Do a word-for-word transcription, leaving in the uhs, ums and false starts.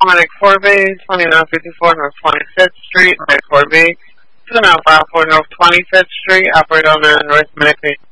Medic four B, twenty-nine fifty-four North twenty-fifth Street, Medic four B. two nine five four North twenty-fifth Street, operator on North Medic